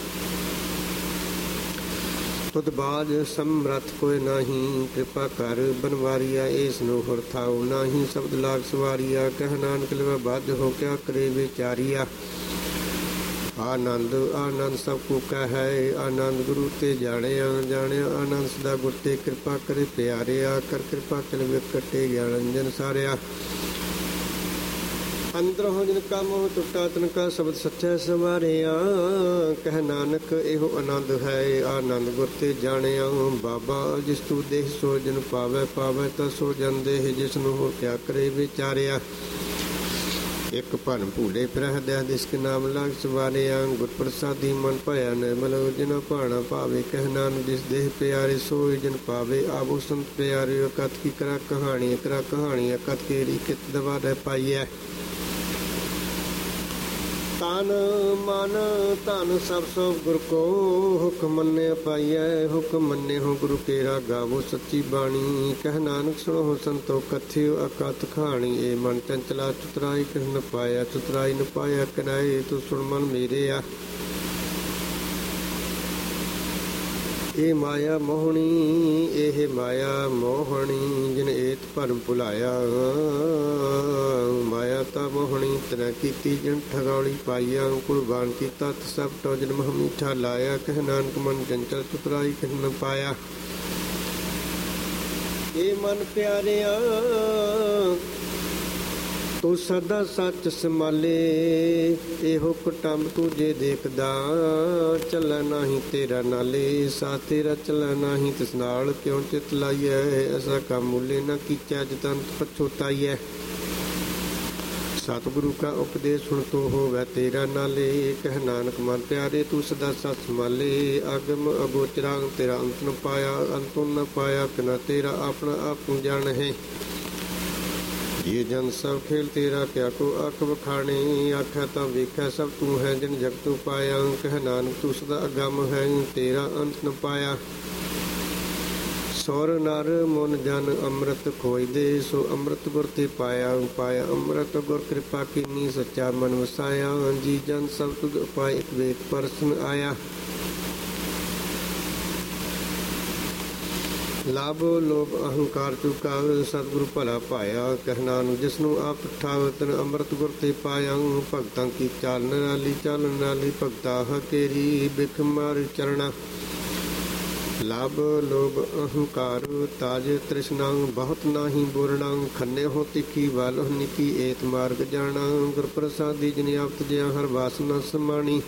तुद बाज समरथ कोई नाही। कृपा कर बनवारिया, इस नो हुर थाओ नाही। शब्द लाग सवारिया, कह नानक लिवै बाज हो। क्या करे बेचारिया। आनंद आनंद सब को कह, आनंद गुरु ते जाने। जाने आनंद सदा गुर ते, कृपा करे प्यारिया। कर कृपा कल विकटे, ज्ञान अंजन सारिया। अंदर हो जिनका मोह टुटा, तिनका शब्द सच्चा सवारिया। कह नानक एहो आनंद है, आनंद गुर ते जाने। बाबा जिस तू देह सो जिन पावै। पावै ता सो जन देह, जिसनु हो क्या करे बेचारिया। एक भन भूले प्रहद दिसक नाम लाग सवारिया। गुर प्रसादी मन भया निर्मल, जिना भाना भावे। कह नानक जिस देह प्यारे, सोई जिन पावे। आवो संत प्यारे, कत की करा कहानी। करा कहानी कत केरी, कित दवा रह पाइयै। तन मन धन सब सो गुर को, हुक्म मन्ने पाइयै। हुक्म मन्ने हो गुरु केरा, गावो सच्ची बाणी। कह नानक सुनो संतो कथियो अकथ खाणी। ए मन चंचला चुतराई कह न पाया। चुतराई न पाया किनाए, तू सुन मन मेरे आ। ਇਹ ਮਾਇਆ ਮੋਹਣੀ, ਇਹ ਮਾਇਆ ਮੋਹਣੀ, ਜਿਨ ਏਤ ਭਰਮ ਭੁਲਾਇਆ। ਮਾਇਆ ਤਾਂ ਮੋਹਣੀ ਤਨੈ ਕੀਤੀ, ਜਿਨ ਠਗੌਲੀ ਪਾਈਆ। ਕੁਰਬਾਨ ਕੀਤਾ ਸਭ ਟੋ ਜਨ ਮਹ ਮੀਠਾ ਲਾਇਆ। ਕਹਿ ਨਾਨਕ ਮਨ ਚੰਚਲ ਚੁਤਰਾਈ, ਕਹਿ ਨ ਪਾਇਆ। ਇਹ ਮਨ ਪਿਆਰਿਆ ਤੂੰ ਸਦਾ ਸੱਚ ਸੰਭਾਲੇ। ਇਹੋ ਕੁਟੰਬ ਤੂੰ ਜੇ ਦੇਖਦਾ, ਚੱਲੈ ਨਾਹੀਂ ਤੇਰਾ ਨਾਲੇ। ਸਾ ਤੇਰਾ ਚੱਲੈ ਨਾਹੀਂ ਤਿਸ ਨਾਲ, ਕਿਉਂ ਚਿਤ ਲਾਈਐ। ਐਸਾ ਕੰਮ ਮੁੱਲੇ ਨਾ ਕੀਚੈ, ਜਤੰਤ ਪਛੋਤਾਈਐ। ਸਤਿਗੁਰੂ ਕਾ ਉਪਦੇਸ਼ ਸੁਣ ਤੋ ਹੋਵੈ ਤੇਰਾ ਨਾਲੇ। ਕਹਿ ਨਾਨਕ ਮਨ ਪਿਆਰੇ ਤੂੰ ਸਦਾ ਸੱਚ ਸੰਭਾਲੇ। ਅਗਮ ਅਗੋਚਰਾ ਤੇਰਾ ਅੰਤ ਨ ਪਾਇਆ, ਅੰਤੁ ਨ ਪਾਇਆ। ਕਿਨਾ ਤੇਰਾ ਆਪਣਾ ਆਪ ਜਾਣ ਹੈ। ਇਹ ਜਨ ਸਭ ਖੇਲ ਤੇਰਾ, ਕਿਆ ਕੋ ਅੱਖ ਵਖਾਣੇ। ਆਖਿਆ ਤਾਂ ਵੇਖਿਆ ਸਭ ਤੂੰ ਹੈ, ਜਿਨ ਜਗ ਤੂੰ ਪਾਇਆ। ਕਹਿ ਨਾਨਕ ਤੂੰ ਸਦਾ ਅਗੰਮ ਹੈ, ਤੇਰਾ ਅੰਤ ਨ ਪਾਇਆ। ਸੁਰ ਨਰ ਮਨ ਜਨ ਅੰਮ੍ਰਿਤ ਖੋਇਦੇ। ਸੋ ਅੰਮ੍ਰਿਤ ਗੁਰ ਤੇ ਪਾਇਆ। ਪਾਇਆ ਅੰਮ੍ਰਿਤ ਗੁਰ ਕਿਰਪਾ ਕੀਨੀ, ਸੱਚਾ ਮਨ ਵਸਾਇਆ। ਜੀ ਜਨ ਸਭ ਤੁਧ ਉਪਾਇ, ਇੱਕ ਵੇਖ ਪਰਸਨ ਆਇਆ। ਲਾਭ ਲੋਭ ਅਹੰਕਾਰ ਚੁਕਾ, ਸਤਿਗੁਰੂ ਭਲਾ ਪਾਇਆ। ਕਹਿ ਨਾਨਕ ਜਿਸਨੂੰ ਆਪ ਠਾਵ, ਤਨ ਅੰਮ੍ਰਿਤ ਗੁਰ ਤੇ ਪਾਇਆ। ਭਗਤਾਂ ਕੀ ਚਾਲ ਨਿਰਾਲੀ, ਚਾਲ ਨਿਰਾਲੀ ਭਗਤਾ ਹਕੇਰੀ। ਬਿਖ ਮਾਰ ਚਰਣਾ ਲਾਭ ਲੋਭ ਅਹੰਕਾਰ, ਤਾਜ ਤ੍ਰਿਸ਼ਨਾ ਬਹੁਤ ਨਾਹੀ ਬੋਲਣਾ। ਖੰਨੇ ਹੋ ਤਿੱਖੀ ਵਾਲ ਨਿੱਕੀ, ਏਤ ਮਾਰਗ ਜਾਣਾ। ਗੁਰ ਪ੍ਰਸਾਦੀ ਜਿਨ ਆਪ ਤਜਿਆ, ਹਰ ਵਾਸਨਾ ਸਮਾਣੀ।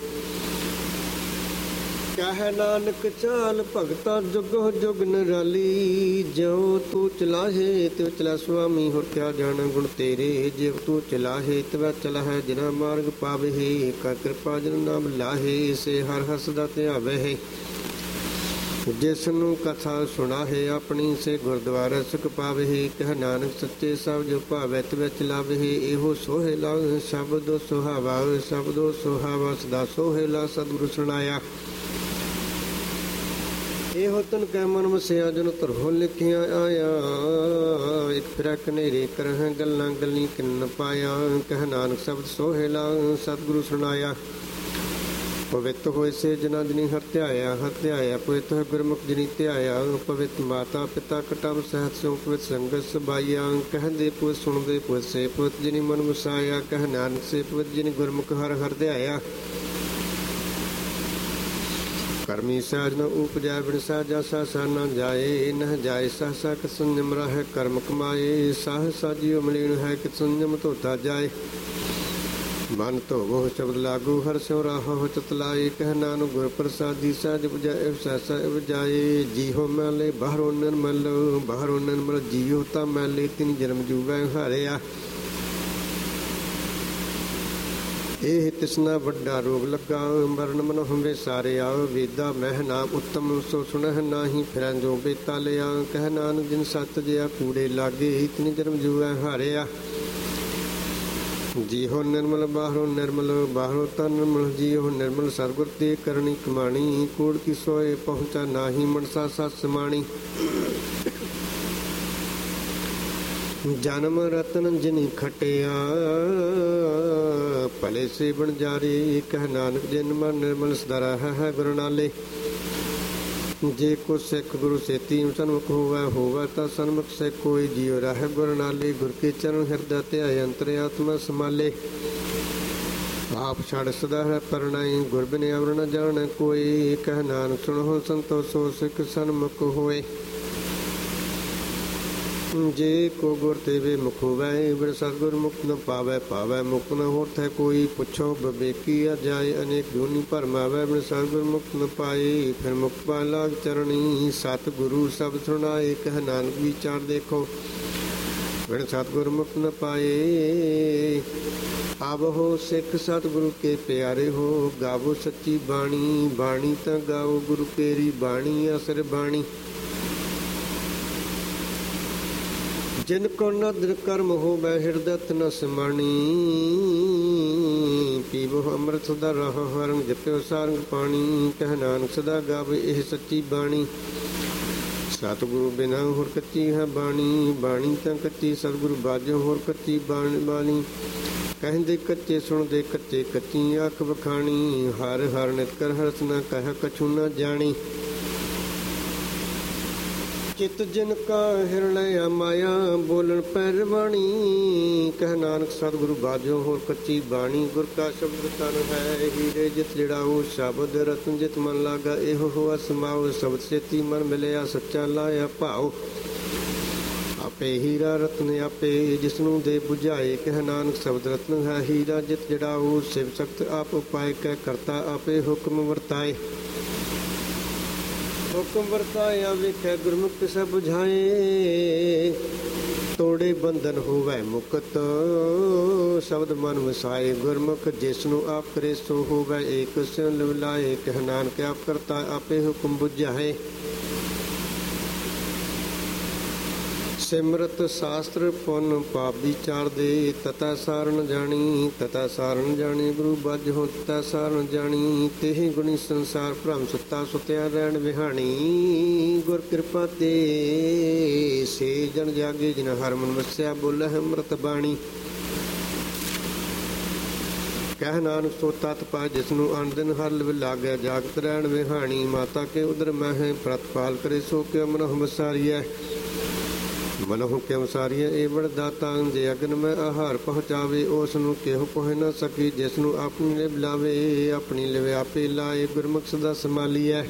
ਕਹਿ ਨਾਨਕ ਚਾਲ ਭਗਤਾ ਜੁਗੋ ਜੁਗ ਨਿਰਾਲੀ। ਜਿਉ ਤੂੰ ਚਲਾਹੇ ਤਿਉ ਚਲਾ ਸੁਆਮੀ, ਹੋਰ ਕਿਆ ਜਾਣਾ ਗੁਣ ਤੇਰੇ। ਜਿਵ ਤੂੰ ਚਲਾਹੇ ਤਿਵ ਚਲਾਹੈ, ਜਿਨਾ ਮਾਰਗ ਪਾਵਹਿ। ਕਰ ਕਿਰਪਾ ਜਿਨ ਨਾਮ ਲਾਹੇ, ਸੇ ਹਰ ਹਸਦਾ ਧਿਆਵਹਿ। ਜਿਸ ਨੂੰ ਕਥਾ ਸੁਣਾਹੇ ਆਪਣੀ, ਸੇ ਗੁਰਦੁਆਰਾ ਸੁਖ ਪਾਵਹਿ। ਕਹਿ ਨਾਨਕ ਸੱਚੇ ਸਭ ਜੋ ਭਾਵੈ ਤਿਵ ਚਲਾਵਹਿ। ਇਹੋ ਸੋਹੇਲਾ ਸ਼ਬਦੋ ਸੁਹਾਵਾ, ਸ਼ਬਦੋ ਸੁਹਾਵਾ ਸਦਾ ਸੋਹੇਲਾ। ਸਤਿਗੁਰੂ ਸੁਣਾਇਆ ਇਹੋ ਤਨ ਕੈ ਮਨ ਵਸਿਆ, ਜਨ ਧਰੋ ਲਿਖਿਆ ਆਇਆ। ਇੱਕ ਫਿਰੈ ਕਨੇਰੇ ਕਰਹਿ, ਗੱਲਾਂ ਗੱਲੀ ਕਿਨ ਪਾਇਆ। ਕਹਿ ਨਾਨਕ ਸ਼ਬਦ ਸੋਹੇਲਾ, ਸਤਿਗੁਰੂ ਸੁਣਾਇਆ। ਪਵਿੱਤ ਹੋਏ ਸੇ ਜਨਾ ਜਿਨੀ ਹਰਿ ਧਿਆਇਆ, ਹਰਿ ਧਿਆਇਆ ਪਵਿੱਤ ਹੈ ਗੁਰਮੁਖ ਜਿਨੀ ਧਿਆਇਆ। ਪਵਿੱਤ ਮਾਤਾ ਪਿਤਾ ਕਟਮ ਸਹਿਤ ਸਿਉ, ਪਵਿੱਤ ਸੰਗਤ ਸਬਾਈਆ। ਕਹਿੰਦੇ ਪੁੱਤ ਸੁਣਦੇ ਪੁੱਤ ਸੇ ਪੁੱਤ ਜਿਨੀ ਮਨ ਵਸਾਇਆ। ਕਹਿ ਨਾਨਕ ਸੇ ਪਵਿੱਤ ਜਿਨੀ ਗੁਰਮੁਖ ਹਰਿ ਹਰਿ ਧਿਆਇਆ। ਕਰਮੀ ਸਾਜ ਨ ਉਪਜੈ, ਬਿਨ ਸਾਜਾ ਸਾਸਾ ਨ ਜਾਏ। ਨਹ ਜਾਏ ਸਾਸਾ ਕਿ ਸੰਜਮ ਰਹਿ, ਕਰਮ ਕਮਾਏ। ਸਾਹ ਸਾਜੀਓ ਮਲੀਨ ਹੈ, ਕਿ ਸੰਜਮ ਧੋਤਾ ਜਾਏ। ਮਨ ਧੋਵੋ ਸ਼ਬਦ ਲਾਗੂ, ਹਰਿ ਸਿਉ ਰਾਹੋ ਚਿਤ ਲਾਏ। ਕਹਿ ਨਾਨਕ ਗੁਰ ਪ੍ਰਸਾਦੀ ਸਾਜ ਬੁਝਾਏ, ਸੈਸਾ ਬੁਝਾਏ। ਜੀਹੋ ਮੈਲੇ ਬਾਹਰੋਂ ਨਿਰਮਲ, ਬਾਹਰੋਂ ਨਿਰਮਲ ਜੀਓ ਤਾਂ ਮੈਲੇ। ਤਿਨ ਜਨਮ ਜੂਵੈ ਹਾਰਿਆ। ਇਹ ਤਿਸਨਾ ਵੱਡਾ ਰੋਗ ਲੱਗਾ, ਮਰਨ ਮਨ ਹੰਵੇ ਸਾਰਿਆ। ਵੇਦਾ ਮਹਿ ਨਾਮ ਉੱਤਮ, ਸੋ ਸੁਣਹਿ ਨਾਹੀ ਫਿਰੈ ਜੋ ਬੇਤਾ ਲਿਆ। ਕਹਿ ਨਾਨਕ ਜਿਨ ਸਤ ਜਿਆ ਕੂੜੇ ਲਾਗੇ, ਤਿਨ ਜਨਮ ਜੂਵੈ ਹਾਰਿਆ। ਜੀਹੋ ਨਿਰਮਲ ਬਾਹਰੋਂ ਨਿਰਮਲ, ਬਾਹਰੋਂ ਤਾਂ ਨਿਰਮਲ। ਜੀਹੋ ਨਿਰਮਲ ਸਤਿਗੁਰ ਤੇ ਕਰਨੀ ਕਮਾਣੀ। ਕੂੜ ਕੀ ਸੋਏ ਪਹੁੰਚਾ ਨਾਹੀ, ਮਨਸਾ ਸਤ ਸਮਾਣੀ। ਜਨਮ ਰਤਨ ਜਿਨੀ ਖਟਿਆ, ਭਲੇ ਸੇ ਬਣ ਜਾਰੇ। ਕਹਿ ਨਾਨਕ ਜਿਨ ਮਨ ਨਿਰਮਲ ਸਦਾ ਰਹਿ ਹੈ ਗੁਰੂ ਨਾਲੇ। ਜੇ ਕੋ ਸਿੱਖ ਗੁਰੂ ਸੇਤੀ ਸਨਮੁਖ ਹੋਵੈ, ਹੋਵੈ ਤਾਂ ਸਨਮੁਖ ਸੇ ਕੋਈ। ਜੀਉ ਰਹਿ ਗੁਰ ਨਾਲੇ, ਗੁਰ ਕੇ ਚਰਨ ਹਿਰਦੈ ਧਿਆਏ। ਅੰਤਰ ਆਤਮਾ ਸਮਾਲੇ, ਆਪ ਛੜ ਸਦਾ ਹੈ ਪਰਣਾਈ। ਗੁਰ ਬਿਨ ਅਵਰ ਨ ਜਾਣੈ ਕੋਈ। ਕਹਿ ਨਾਨਕ ਸੁਣੋ ਸੰਤੋ ਸੋ ਸਿੱਖ ਸਨਮੁਖ ਹੋਏ। ਜੇ ਕੋ ਗੁਰ ਤੇਵੇ ਮੁਖ ਹੋਵੈ, ਬਿਨ ਸਤਿਗੁਰ ਮੁਕਤ ਨ ਪਾਵੈ। ਪਾਵੈ ਮੁਕਤ ਨ ਹੋਤ ਹੈ ਕੋਈ, ਪੁੱਛੋ ਵਿਵੇਕੀ ਆ ਜਾਏ। ਅਨੇਕ ਜੂਨੀ ਭਰਮਾਵੈ, ਬਿਨ ਸਤਿਗੁਰ ਮੁਕਤ ਨ ਪਾਏ। ਫਿਰ ਮੁਕਤ ਪਾ ਲਾਗ ਚਰਣੀ, ਸਤਿਗੁਰੂ ਸਬਦ ਸੁਣਾਏ। ਕਹਿ ਨਾਨਕ ਵਿਚਾਰ ਦੇਖੋ, ਬਿਨ ਸਤਿਗੁਰ ਮੁਕਤ ਨ ਪਾਏ। ਆਬ ਹੋ ਸਿੱਖ ਸਤਿਗੁਰੂ ਕੇ ਪਿਆਰੇ ਹੋ, ਗਾਵੋ ਸੱਚੀ ਬਾਣੀ। ਬਾਣੀ ਤਾਂ ਗਾਓ ਗੁਰੂ ਕੇਰੀ, ਬਾਣੀ ਅਸਰ ਬਾਣੀ। ਜਿਨ ਕੋ ਨਦਰ ਕਰਮ ਹੋਵੈ, ਹਿਰਦੈ ਨ ਸਮਾਣੀ। ਪੀਵੋ ਅੰਮ੍ਰਿਤ ਸਦਾ ਰਹੋ, ਹਰਿ ਜਪਿਓ ਸਾਰੰਗ ਪਾਣੀ। ਕਹਿ ਨਾਨਕ ਸਦਾ ਗਾਵੇ ਇਹ ਸੱਚੀ ਬਾਣੀ। ਸਤਿਗੁਰੂ ਬਿਨਾ ਹੋਰ ਕੱਚੀ ਹੈ ਬਾਣੀ। ਬਾਣੀ ਤਾਂ ਕੱਚੀ ਸਤਿਗੁਰੂ ਬਾਝੋ, ਹੋਰ ਕੱਚੀ ਬਾਣੀ ਬਾਣੀ। ਕਹਿੰਦੇ ਕੱਚੇ ਸੁਣਦੇ ਕੱਚੇ, ਕੱਚੀ ਅੱਖ ਵਖਾਣੀ। ਹਰ ਹਰ ਨਿਤ ਕਰ ਹਰਸ ਨਾ ਕਹਿ, ਕਛੂ ਨਾ ਜਾਣੀ। ਚਿਤ ਜਿਨ ਕਾ ਹਿਰਣਿਆ ਮਾਇਆ ਬੋਲਣ ਪੈਰਵਾਣੀ। ਕਹਿ ਨਾਨਕ ਸਤਿਗੁਰੂ ਬਾਝੋ ਹੋਰ ਕੱਚੀ ਬਾਣੀ। ਗੁਰ ਕਾ ਸ਼ਬਦ ਤਨ ਹੈ ਹੀਰੇ ਜਿਤ ਜੜਾਓ ਸ਼ਬਦ ਰਤਨ ਜਿਤ ਮਨ ਲਾਗਾ ਇਹੋ ਹੋਆ ਸਮਾਓ। ਸ਼ਬਦ ਸੇਤੀ ਮਨ ਮਿਲਿਆ ਸੱਚਾ ਲਾਇਆ ਭਾਉ। ਆਪੇ ਹੀਰਾ ਰਤਨ ਆਪੇ ਜਿਸਨੂੰ ਦੇ ਬੁਝਾਏ। ਕਹਿ ਨਾਨਕ ਸ਼ਬਦ ਰਤਨ ਹੈ ਹੀਰਾ ਜਿਤ ਜੜਾਓ। ਸਿਵ ਸਖਤ ਆਪ ਉਪਾਇ ਕਹਿ ਕਰਤਾ ਆਪੇ ਹੁਕਮ ਵਰਤਾਏ। ਹੁਕਮ ਵਰਤਾਇਆ ਵੇਖੈ ਗੁਰਮੁਖ ਕਿਸੈ ਬੁਝਾਏ। ਤੋੜੇ ਬੰਧਨ ਹੋਵੈ ਮੁਕਤ ਸ਼ਬਦ ਮਨ ਵਸਾਏ। ਗੁਰਮੁਖ ਜਿਸਨੂੰ ਆਪ ਕਰੇ ਸੋ ਹੋਵੈ ਏਕ ਸਿਉ ਲਿਵਲਾਏ। ਕਹਿ ਨਾਨਕ ਆਪ ਕਰਤਾ ਆਪੇ ਹੁਕਮ ਬੁਝਾਏ। ਸਿਮਰਤ ਸ਼ਾਸਤਰ ਪੁੰਨ ਪਾਪ ਵਿਚਾਰ ਦੇ। ਤਤੈ ਸਾਰਨ ਜਾਣੀ ਤਤੈ ਸਾਰਨ ਜਾਣੀ ਗੁਰੂ ਬਾਝ ਹੋ ਤਤੈ ਸਾਰਨ ਜਾਣੀ। ਤੇਹ ਗੁਣੀ ਸੰਸਾਰ ਭ੍ਰਮ ਸੁੱਤਾ ਸੁਤਿਆ ਰਹਿਣ ਵਿਹਾਣੀ। ਗੁਰ ਕਿਰਪਾ ਤੇ ਸੇ ਜਨ ਜਾਗੇ ਜਿਨ ਹਰਿ ਮਨ ਵਸਿਆ ਬੋਲਹਿ ਅੰਮ੍ਰਿਤ ਬਾਣੀ। ਕਹਿ ਨਾਨਕ ਸੋ ਤਤ ਪਾਇ ਜਿਸਨੂੰ ਅਨ ਦਿਨ ਹਰਿ ਲਿਵ ਲਾਗੈ ਜਾਗਤ ਰਹਿਣ ਵਿਹਾਣੀ। ਮਾਤਾ ਕੇ ਉਦਰ ਮਹਿ ਪ੍ਰਤਪਾਲ ਕਰੇ ਸੋ ਕਿਉ ਮਨਹੁ ਵਸਾਰੀਐ। ਮਨਹੁ ਕਿਉ ਸਾਰੀਐ ਇਹ ਬੜ ਦਾਤਾ। ਜੇ ਅਗਨ ਮੈਂ ਆਹਾਰ ਪਹੁੰਚਾਵੇ ਉਸ ਨੂੰ ਕਿਹੋ ਪਹੁੰਚ ਨਾ ਸਕੀ। ਜਿਸ ਨੂੰ ਆਪਣੀ ਲਿਵ ਲਾਵੇ ਆਪਣੀ ਲਿਵ ਆਪੇ ਲਾਏ। ਗੁਰਮੁਖ ਸਦਾ ਸੰਭਾਲੀਐ।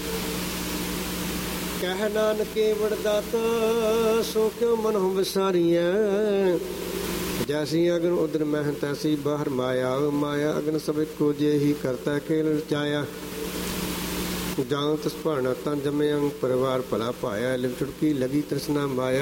ਕਹਿ ਨਾਨਕ ਇਹ ਬੜ ਦਾਤਾ ਸੋ ਕਿਉ ਮਨਹੁ ਵਸਾਰੀਐ। ਜੈਸੀ ਅਗਨ ਉਦਰ ਮਹਿ ਤੈਸੀ ਬਾਹਰ ਮਾਇਆ। ਮਾਇਆ ਅਗਨ ਸਭ ਇੱਕੋ ਜਿਹੀ ਕਰਤਾ ਖੇਲ ਰਚਾਇਆ। ਜਾਂ ਤਿਸ ਭਾਣਾ ਤਾਂ ਜਮੇ ਅੰਗ ਪਰਿਵਾਰ ਭਲਾ ਪਾਇਆ। ਲਿਵ ਛੁੜਕੀ ਲਗੀ ਤ੍ਰਿਸ਼ਨਾ ਮਾਇਆ।